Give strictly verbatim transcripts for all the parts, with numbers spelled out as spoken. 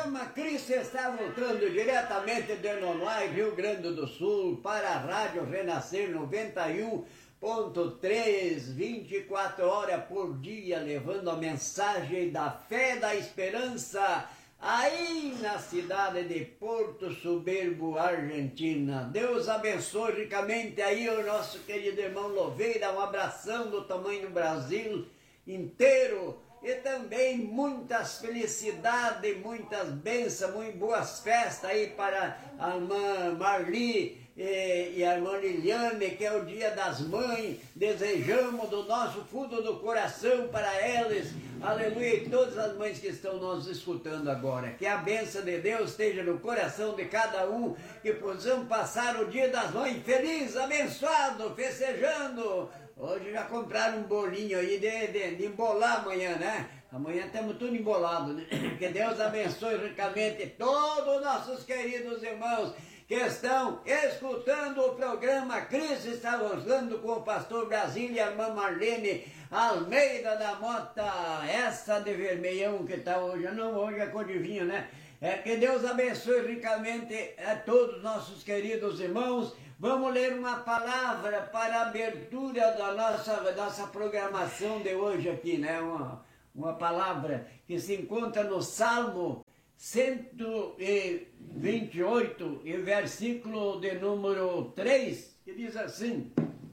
programa Cristo está voltando diretamente de Nonoai, Rio Grande do Sul, para a Rádio Renascer noventa e um ponto três, vinte e quatro horas por dia, levando a mensagem da fé, da esperança, aí na cidade de Porto Soberbo, Argentina. Deus abençoe ricamente aí o nosso querido irmão Louveira, um abração do tamanho do Brasil inteiro. E também muitas felicidades, muitas bênçãos, muito boas festas aí para a irmã Marli e, e a irmã Liliane, que é o dia das mães. Desejamos do nosso fundo do coração para elas, aleluia, e todas as mães que estão nos escutando agora. Que a bênção de Deus esteja no coração de cada um, que possamos passar o dia das mães feliz, abençoado, festejando. Hoje já compraram um bolinho aí de, de, de embolar amanhã, né? Amanhã estamos tudo embolado, né? Que Deus abençoe ricamente todos os nossos queridos irmãos que estão escutando o programa Cristo está voltando com o pastor Brasília e a irmã Marlene Almeida da Mota, essa de vermelhão que está hoje. Não, hoje é cor de vinho, né? É, que Deus abençoe ricamente a todos os nossos queridos irmãos. Vamos ler uma palavra para a abertura da nossa, da nossa programação de hoje aqui, né? Uma, uma palavra que se encontra no Salmo cento e vinte e oito, e versículo de número três, que diz assim: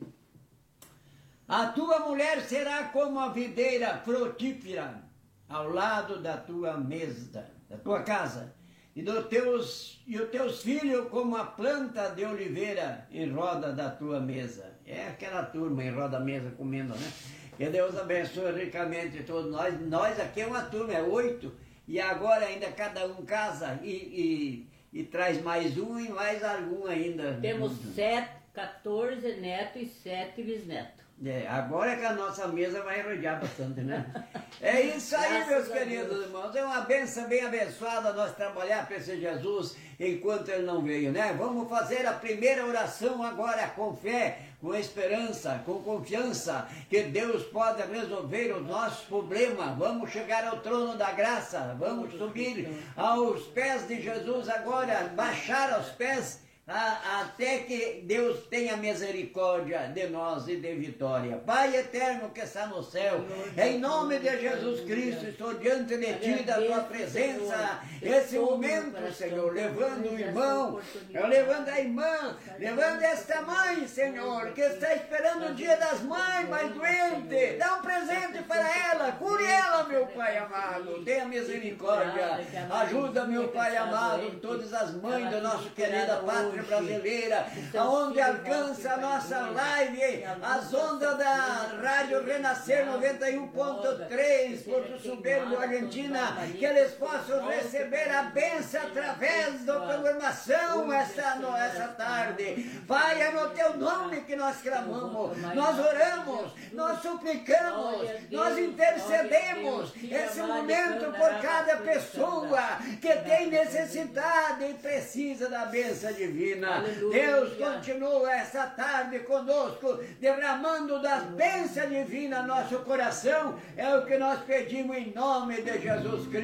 a tua mulher será como a videira frutífera ao lado da tua mesa, da tua casa, e, do teus, e os teus filhos como a planta de oliveira em roda da tua mesa. É aquela turma em roda da mesa comendo, né? Que Deus abençoe ricamente todos nós. Nós aqui é uma turma, é oito, e agora ainda cada um casa e, e, e traz mais um e mais algum ainda. Temos sete, quatorze netos e sete bisnetos. É, agora é que a nossa mesa vai rodear bastante, né? É isso aí, Graças meus queridos irmãos. É uma bênção bem abençoada nós trabalhar para esse Jesus enquanto ele não veio, né? Vamos fazer a primeira oração agora com fé, com esperança, com confiança que Deus pode resolver os nossos problemas. Vamos chegar ao trono da graça, vamos subir aos pés de Jesus agora, baixar aos pés, A, até que Deus tenha misericórdia de nós e de vitória. Pai eterno que está no céu, em nome de Jesus Cristo, estou diante de Ti, da Tua presença, esse momento, Senhor, levando o irmão, levando a irmã, levando esta mãe, Senhor, que está esperando o dia das mães, mais doente. Dá um presente para ela, cure ela, meu Pai amado, tenha misericórdia, ajuda, meu Pai amado, todas as mães da nossa querida pátria brasileira, aonde alcança a nossa live, as ondas da Rádio Renascer noventa e um ponto três, Porto Soberbo, Argentina, que eles possam receber a bênção através da programação essa, essa tarde. Pai, é no Teu nome que nós clamamos, nós oramos, nós suplicamos, nós intercedemos esse momento por cada pessoa que tem necessidade e precisa da bênção divina. Aleluia. Deus continua essa tarde conosco, derramando das bênçãos divinas no nosso coração. É o que nós pedimos em nome de Jesus Cristo.